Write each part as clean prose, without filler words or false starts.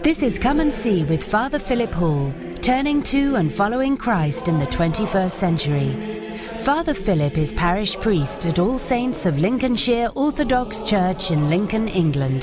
This is Come and See with Father Philip Hall, turning to and following Christ in the 21st century. Father Philip is parish priest at All Saints of Lincolnshire Orthodox Church in Lincoln, England.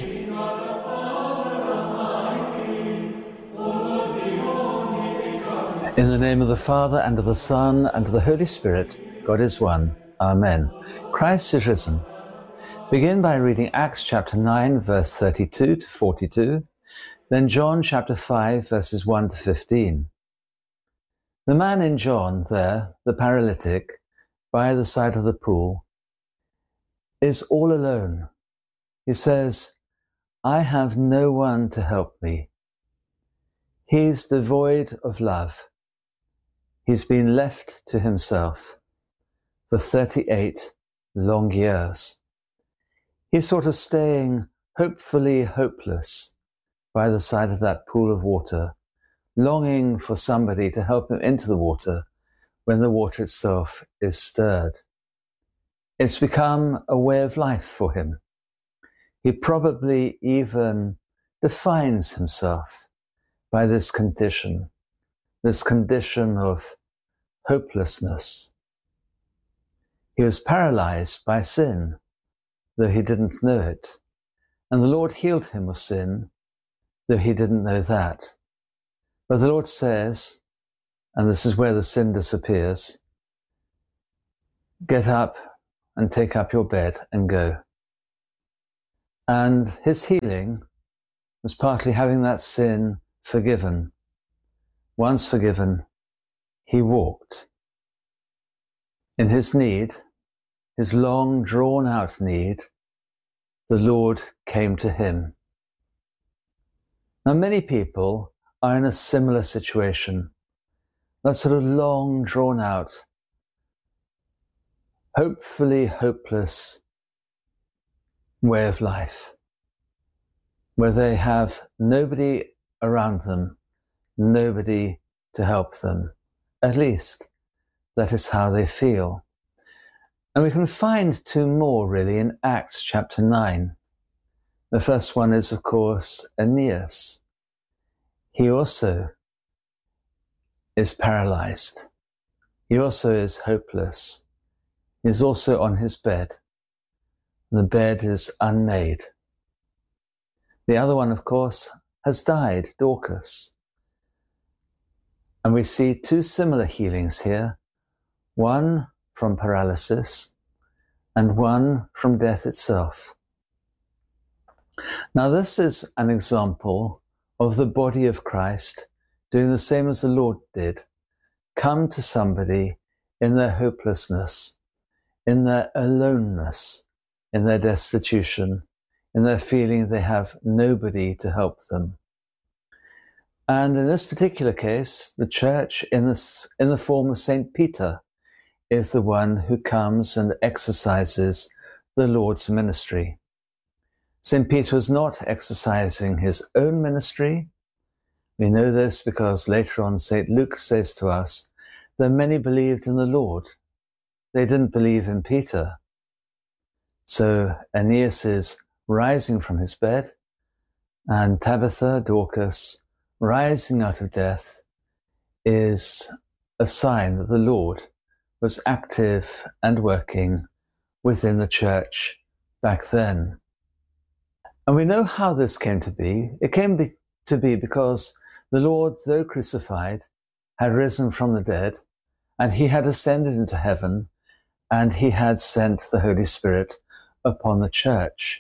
In the name of the Father, and of the Son, and of the Holy Spirit, God is one. Amen. Christ is risen. Begin by reading Acts chapter 9, verse 32 to 42, then John chapter 5, verses 1 to 15. The man in John there, the paralytic, by the side of the pool, is all alone. He says, "I have no one to help me." He's devoid of love. He's been left to himself for 38 long years. He's sort of staying hopefully hopeless by the side of that pool of water, longing for somebody to help him into the water when the water itself is stirred. It's become a way of life for him. He probably even defines himself by this condition of hopelessness. He was paralyzed by sin, though he didn't know it. And the Lord healed him of sin, though he didn't know that. But the Lord says, and this is where the sin disappears, "Get up and take up your bed and go." And his healing was partly having that sin forgiven. Once forgiven, he walked. In his need, his long drawn-out need, the Lord came to him. Now, many people are in a similar situation, that sort of long drawn-out, hopefully hopeless way of life, where they have nobody around them, nobody to help them. At least that is how they feel. And we can find two more really in Acts chapter 9. The first one is, of course, Aeneas. He also is paralyzed. He also is hopeless. He is also on his bed. The bed is unmade. The other one, of course, has died, Dorcas. And we see two similar healings here, one from paralysis and one from death itself. Now, this is an example of the body of Christ doing the same as the Lord did, come to somebody in their hopelessness, in their aloneness, in their destitution, in their feeling they have nobody to help them. And in this particular case, the church in the form of St. Peter is the one who comes and exercises the Lord's ministry. St. Peter was not exercising his own ministry. We know this because later on St. Luke says to us that many believed in the Lord. They didn't believe in Peter. So Aeneas is rising from his bed, and Tabitha, Dorcas, rising out of death is a sign that the Lord was active and working within the church back then. And we know how this came to be. It came to be because the Lord, though crucified, had risen from the dead, and he had ascended into heaven, and he had sent the Holy Spirit upon the church.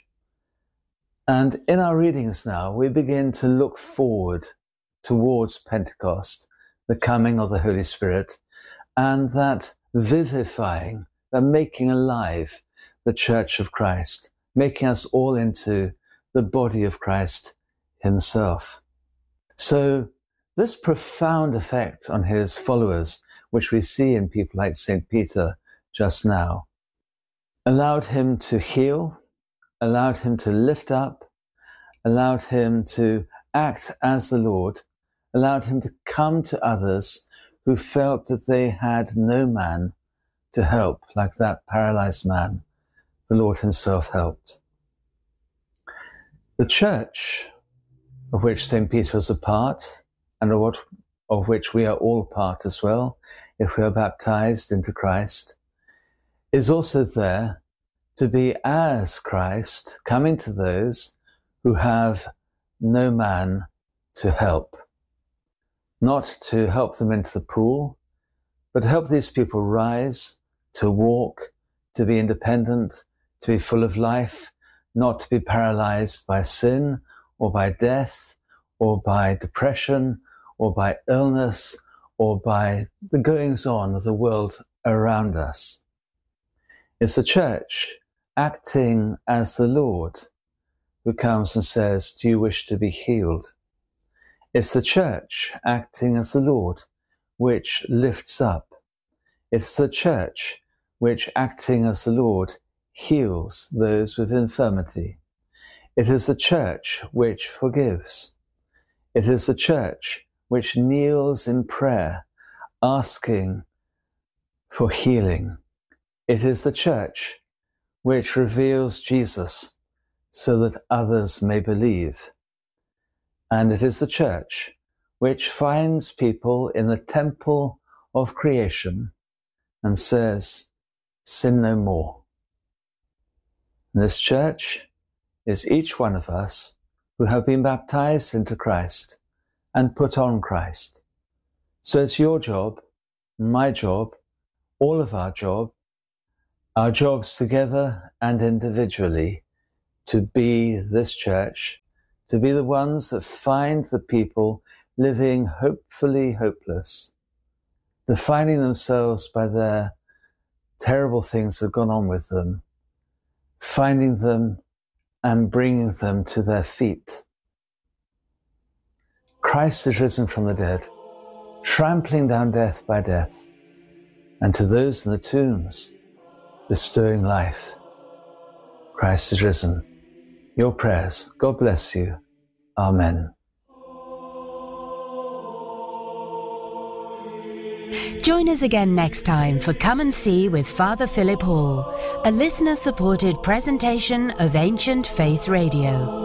And in our readings now, we begin to look forward towards Pentecost, the coming of the Holy Spirit, and that vivifying, that making alive the Church of Christ, making us all into the body of Christ himself. So this profound effect on his followers, which we see in people like St. Peter just now, allowed him to heal, allowed him to lift up, allowed him to act as the Lord, allowed him to come to others who felt that they had no man to help, like that paralyzed man the Lord himself helped. The church of which St. Peter was a part, and of which we are all part as well, if we are baptized into Christ, is also there to be as Christ, coming to those who have no man to help. Not to help them into the pool, but help these people rise, to walk, to be independent, to be full of life, not to be paralyzed by sin or by death or by depression or by illness or by the goings on of the world around us. It's the church acting as the Lord who comes and says, do you wish to be healed? It's the church acting as the Lord which lifts up. It's the church which, acting as the Lord, heals those with infirmity. It is the church which forgives. It is the church which kneels in prayer, asking for healing. It is the church which reveals Jesus so that others may believe. And it is the church which finds people in the temple of creation and says, sin no more. And this church is each one of us who have been baptized into Christ and put on Christ. So it's your job, my job, all of our jobs together and individually, to be this church, to be the ones that find the people living hopefully hopeless, defining themselves by their terrible things that have gone on with them, finding them and bringing them to their feet. Christ is risen from the dead, trampling down death by death, and to those in the tombs, bestowing life. Christ is risen. Your prayers. God bless you. Amen. Join us again next time for Come and See with Father Philip Hall, a listener-supported presentation of Ancient Faith Radio.